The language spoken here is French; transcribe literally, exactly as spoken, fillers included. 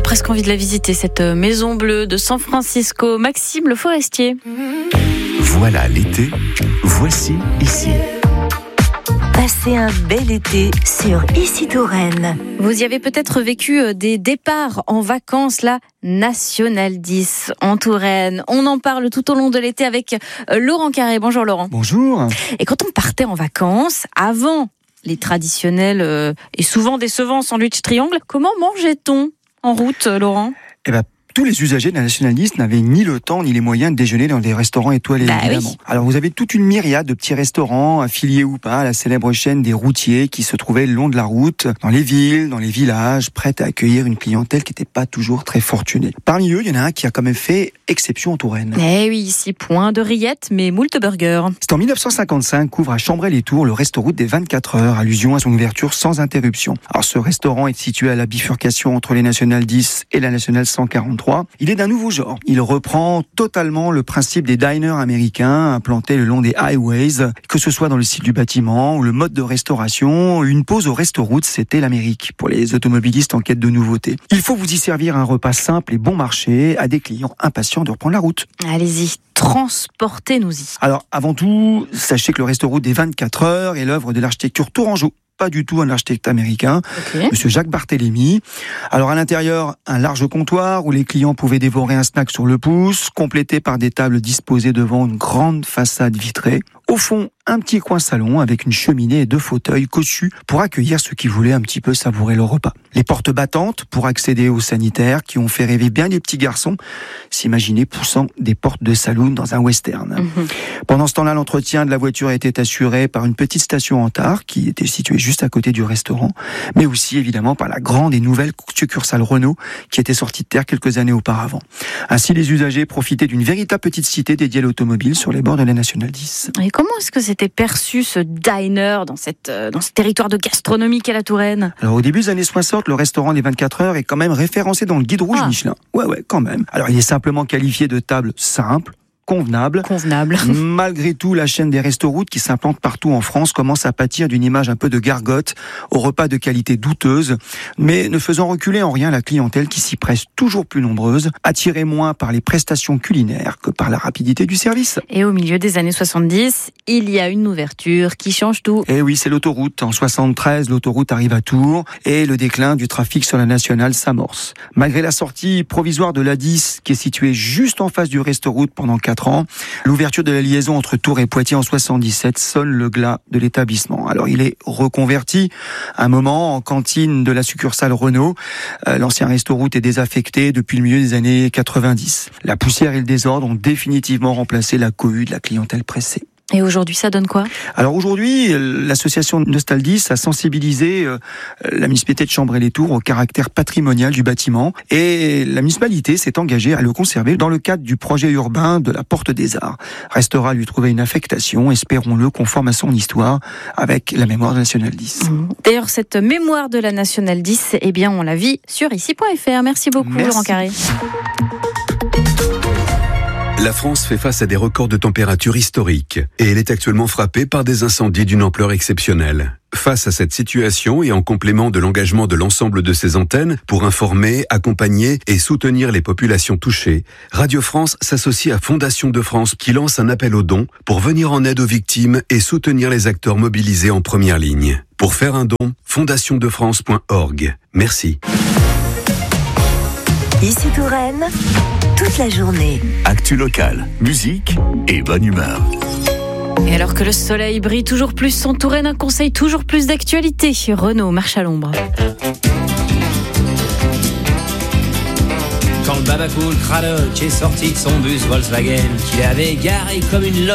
presque envie de la visiter, cette maison bleue de San Francisco. Maxime Le Forestier. Voilà l'été, voici ici. Passez un bel été sur Ici Touraine. Vous y avez peut-être vécu des départs en vacances, la Nationale dix en Touraine. On en parle tout au long de l'été avec Laurent Carré. Bonjour Laurent. Bonjour. Et quand on partait en vacances, avant les traditionnels euh, et souvent décevants sandwich triangle, comment mangeait-on en route, Laurent ? Eh ben, tous les usagers de la Nationale dix n'avaient ni le temps ni les moyens de déjeuner dans des restaurants étoilés, bah évidemment. Oui. Alors vous avez toute une myriade de petits restaurants, affiliés ou pas à la célèbre chaîne des routiers qui se trouvaient le long de la route, dans les villes, dans les villages, prêts à accueillir une clientèle qui n'était pas toujours très fortunée. Parmi eux, il y en a un qui a quand même fait exception en Touraine. Eh oui, ici, point de rillettes, mais moult burgers. C'est en dix-neuf cent cinquante-cinq qu'ouvre à Chambray-les-Tours le Resto-Route des vingt-quatre heures, allusion à son ouverture sans interruption. Alors ce restaurant est situé à la bifurcation entre les Nationales dix et la Nationale cent quarante-trois. Il est d'un nouveau genre. Il reprend totalement le principe des diners américains implantés le long des highways, que ce soit dans le style du bâtiment ou le mode de restauration. Une pause au Resto-Route, c'était l'Amérique pour les automobilistes en quête de nouveautés. Il faut vous y servir un repas simple et bon marché à des clients impatients de reprendre la route. Allez-y, transportez-nous-y. Alors, avant tout, sachez que le Resto-Route des vingt-quatre heures est l'œuvre de l'architecture tourangeau. Pas du tout un architecte américain, okay. Monsieur Jacques Barthélemy. Alors à l'intérieur, un large comptoir où les clients pouvaient dévorer un snack sur le pouce, complété par des tables disposées devant une grande façade vitrée. Au fond, un petit coin salon avec une cheminée et deux fauteuils cossus pour accueillir ceux qui voulaient un petit peu savourer le repas. Les portes battantes pour accéder aux sanitaires qui ont fait rêver bien les petits garçons, s'imaginer poussant des portes de saloon dans un western. Mmh. Pendant ce temps-là, l'entretien de la voiture était assuré par une petite station en tare qui était située juste à côté du restaurant, mais aussi évidemment par la grande et nouvelle succursale Renault qui était sortie de terre quelques années auparavant. Ainsi, les usagers profitaient d'une véritable petite cité dédiée à l'automobile sur les bords de la Nationale dix. Et comment est-ce que c'était perçu ce diner dans, cette, dans ce territoire de gastronomie qu'est la Touraine ? Alors au début des années soixante, le restaurant des vingt-quatre heures est quand même référencé dans le guide rouge ah. Michelin. Ouais, ouais, quand même. Alors il est simplement qualifié de table simple, convenable. Convenable. Malgré tout, la chaîne des Restos-Routes qui s'implante partout en France commence à pâtir d'une image un peu de gargote, aux repas de qualité douteuse, mais ne faisant reculer en rien la clientèle qui s'y presse toujours plus nombreuse, attirée moins par les prestations culinaires que par la rapidité du service. Et au milieu des années soixante-dix, il y a une ouverture qui change tout. Et oui, c'est l'autoroute. En soixante-treize, l'autoroute arrive à Tours et le déclin du trafic sur la nationale s'amorce. Malgré la sortie provisoire de l'A dix, qui est située juste en face du Resto-Route pendant quatre ans, l'ouverture de la liaison entre Tours et Poitiers en soixante-dix-sept sonne le glas de l'établissement. Alors il est reconverti un moment en cantine de la succursale Renault. Euh, l'ancien Resto-Route est désaffecté depuis le milieu des années quatre-vingt-dix. La poussière et le désordre ont définitivement remplacé la cohue de la clientèle pressée. Et aujourd'hui, ça donne quoi ? Alors aujourd'hui, l'association Nostal dix a sensibilisé la municipalité de Chambray-les-Tours au caractère patrimonial du bâtiment et la municipalité s'est engagée à le conserver dans le cadre du projet urbain de la Porte des Arts. Restera à lui trouver une affectation, espérons-le, conforme à son histoire avec la mémoire de la Nationale dix. D'ailleurs, cette mémoire de la Nationale dix, eh bien, on la vit sur ici point f r. Merci beaucoup, Merci. Laurent Carré. La France fait face à des records de température historiques et elle est actuellement frappée par des incendies d'une ampleur exceptionnelle. Face à cette situation et en complément de l'engagement de l'ensemble de ses antennes pour informer, accompagner et soutenir les populations touchées, Radio France s'associe à Fondation de France qui lance un appel aux dons pour venir en aide aux victimes et soutenir les acteurs mobilisés en première ligne. Pour faire un don, fondation de france point org. Merci. Ici Touraine, toute la journée. Actu locale, musique et bonne humeur. Et alors que le soleil brille toujours plus en Touraine, un conseil toujours plus d'actualité. Renault marche à l'ombre. Quand le babacool Cradock est sorti de son bus Volkswagen, qu'il avait garé comme une